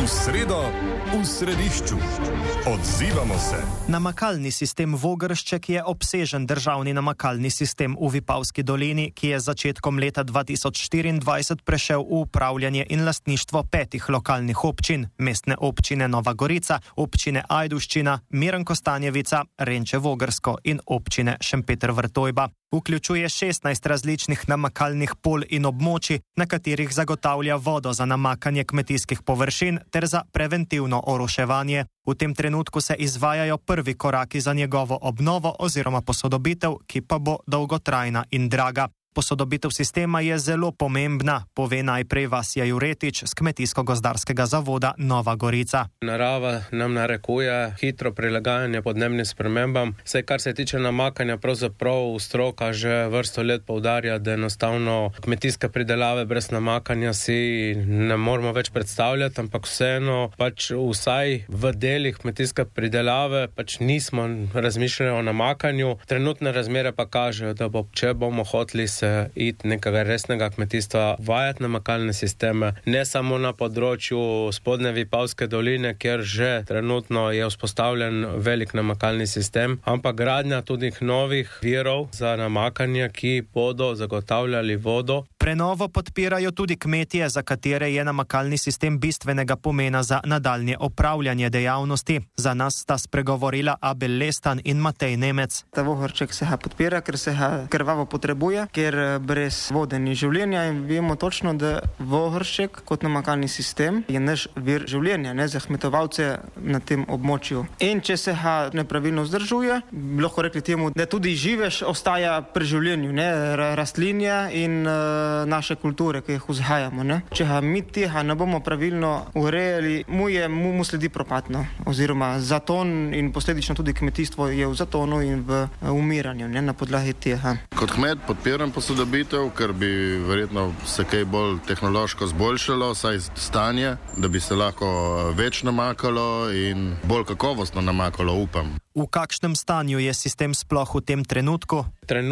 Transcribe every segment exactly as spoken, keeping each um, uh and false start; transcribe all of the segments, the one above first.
V sredo, v središču. Odzivamo se. Namakalni sistem Vogršček je obsežen državni namakalni sistem v Vipavski dolini, ki je z začetkom leta dva tisoč štiriindvajset prešel v upravljanje in lastništvo petih lokalnih občin, mestne občine Nova Gorica, občine Ajdovščina, Miren Kostanjevica, Renče Vogrsko in občine Šempeter Vrtojba. Vključuje šestnajst različnih namakalnih polj in območij, na katerih zagotavlja vodo za namakanje kmetijskih površin ter za preventivno oroševanje. V tem trenutku se izvajajo prvi koraki za njegovo obnovo oziroma posodobitev, ki pa bo dolgotrajna in draga. Posodobitev sistema je zelo pomembna, pove najprej Vasja Juretič z Kmetijsko-gozdarskega zavoda Nova Gorica. Narava nam narekuje hitro prilagajanje podnebnim spremembam. Vse, kar se tiče namakanja, pravzaprav stroka že vrsto let poudarja, da enostavno kmetijske pridelave brez namakanja si ne moramo več predstavljati, ampak vseeno pač vsaj v delih kmetijske pridelave pač nismo razmišljali o namakanju. Trenutne razmere pa kažejo, da bo, če bomo hoteli se iti nekega resnega kmetijstva, vajati namakalne sisteme, ne samo na področju spodnje Vipavske doline, kjer že trenutno je vzpostavljen velik namakalni sistem, ampak gradnja tudi novih virov za namakanje, ki bodo zagotavljali vodo. Prenovo podpirajo tudi kmetije, za katere je namakalni sistem bistvenega pomena za nadaljnje opravljanje dejavnosti. Za nas sta spregovorila Abel Lestan in Matej Nemec. Ta Vogršček se ga podpira, ker se ga krvavo potrebuje, ker brez vode ni življenja in vemo točno, da Vogršček kot namakalni sistem je naš vir življenja, ne, za kmetovalce na tem območju. In če se ga nepravilno vzdržuje, bi lahko rekli temu, da tudi živež ostaja pri življenju, ne, rastlinja in uh, naše kulture, ki jih vzhajamo. Ne. Če ga mi tega ne bomo pravilno urejali, mu, je, mu, mu sledi propatno, oziroma zaton in posledično tudi kmetijstvo je v zatonu in v umiranju, ne, na podlagi tega. Kot kmet podpiram posodobitev, ker bi verjetno se kaj bolj tehnološko zboljšalo, saj stanje, da bi se lahko več namakalo in bolj kakovostno namakalo, upam. V kakšnem stanju je sistem sploh v tem trenutku?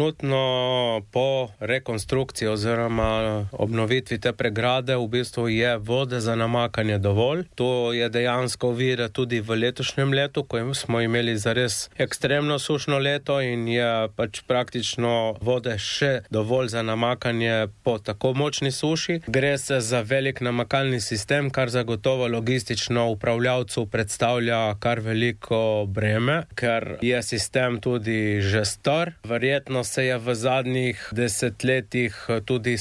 Trenutno po rekonstrukciji oziroma obnovitvi te pregrade v bistvu je vode za namakanje dovolj. To je dejansko vire tudi v letošnjem letu, ko smo imeli zares ekstremno sušno leto in je pač praktično vode še dovolj za namakanje po tako močni suši. Gre se za velik namakalni sistem, kar zagotovo logistično upravljavcu predstavlja kar veliko breme, ker je sistem tudi že star. Verjetno se je v zadnjih desetletjih tudi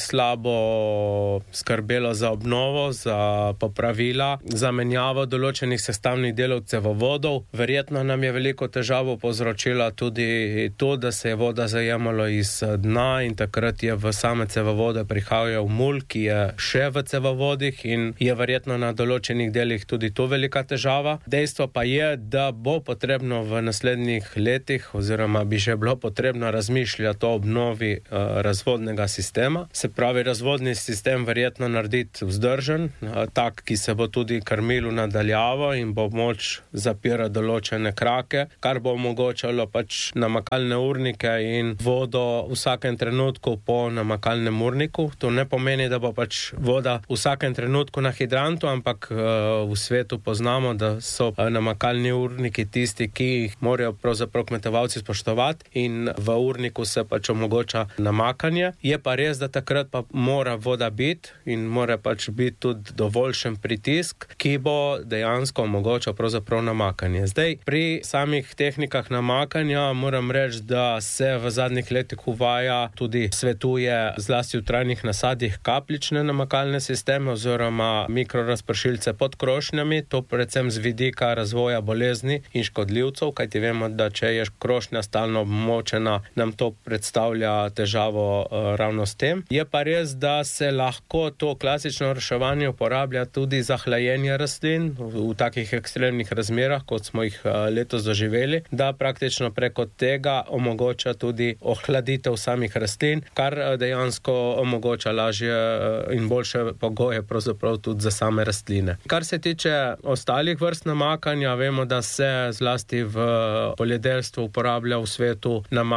slabo skrbelo za obnovo, za popravila, za menjavo določenih sestavnih delov cevovodov. Verjetno nam je veliko težavo povzročila tudi to, da se je voda zajemalo iz dna in takrat je v same cevovode prihajal mulj, ki je še v cevovodih in je verjetno na določenih delih tudi to velika težava. Dejstvo pa je, da bo potrebno v naslednjih letih oziroma bi že bilo potrebno razmišljati o obnovi uh, razvodnega sistema. Se pravi, razvodni sistem verjetno narediti vzdržen, uh, tak, ki se bo tudi krmil nadaljavo in bo moč zapirati določene krake, kar bo omogočalo pač namakalne urnike in vodo v vsakem trenutku po namakalnem urniku. To ne pomeni, da bo pač voda v vsakem trenutku na hidrantu, ampak uh, v svetu poznamo, da so uh, namakalni urniki tisti, ki jih morajo pravzaprav kmetovalci spoštovati in v urniku se pač omogoča namakanje. Je pa res, da takrat pa mora voda biti in mora pač biti tudi dovoljšen pritisk, ki bo dejansko omogočal pravzaprav namakanje. Zdaj, pri samih tehnikah namakanja moram reči, da se v zadnjih letih uvaja tudi svetuje zlasti v trajnih nasadih kapljične namakalne sisteme oziroma mikrorazpršilce pod krošnjami, to predvsem z vidika razvoja bolezni in škodljivcev, kajti vemo, da če je krošnja stalno območena, nam to predstavlja težavo uh, ravno s tem. Je pa res, da se lahko to klasično reševanje uporablja tudi za hlajenje rastlin v, v takih ekstremnih razmerah, kot smo jih uh, letos doživeli, da praktično preko tega omogoča tudi ohladitev samih rastlin, kar uh, dejansko omogoča lažje uh, in boljše pogoje pravzaprav tudi za same rastline. Kar se tiče ostalih vrst namakanja, vemo, da se zlasti v poljedelstvu uporablja v svetu namakanje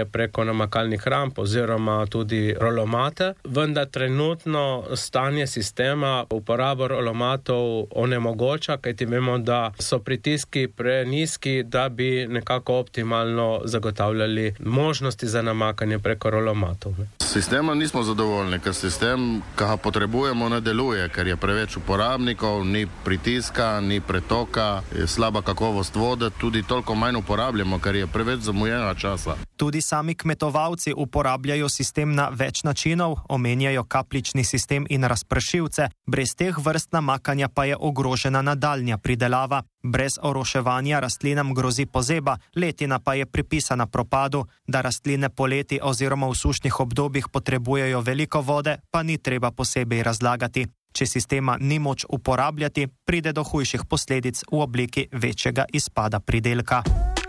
namakanje preko namakalnih ramp oziroma tudi rolomate, vendar trenutno stanje sistema uporabo rolomatov onemogoča, kajti vemo, da so pritiski prenizki, da bi nekako optimalno zagotavljali možnosti za namakanje preko rolomatov. S sistemom nismo zadovoljni, ker sistem, ki ga potrebujemo, ne deluje, ker je preveč uporabnikov, ni pritiska, ni pretoka, je slaba kakovost vode, tudi toliko manj uporabljamo, ker je preveč zamujena časa. Tudi sami kmetovalci uporabljajo sistem na več načinov, omenjajo kapljični sistem in razpršilce, brez teh vrst namakanja pa je ogrožena nadaljnja pridelava. Brez oroševanja rastlinam grozi pozeba, letina pa je pripisana propadu. Da rastline poleti oziroma v sušnih obdobjih potrebujejo veliko vode, pa ni treba posebej razlagati. Če sistema ni moč uporabljati, pride do hujših posledic v obliki večjega izpada pridelka.